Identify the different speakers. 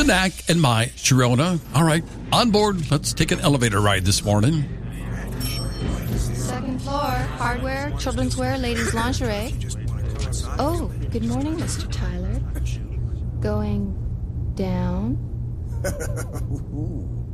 Speaker 1: Danak and my Sharona. All right, on board. Let's take an elevator ride this morning.
Speaker 2: Second floor, hardware, children's wear, ladies' lingerie. Oh, good morning, Mr. Tyler. Going down?